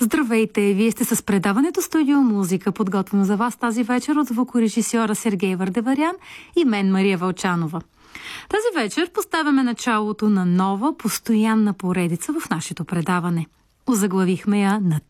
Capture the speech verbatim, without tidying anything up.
Здравейте! Вие сте с предаването Студио Музика, подготвено за вас тази вечер от звукорежисьора Сергей Вардеварян и мен, Мария Вълчанова. Тази вечер поставяме началото на нова, постоянна поредица в нашето предаване. Озаглавихме я "На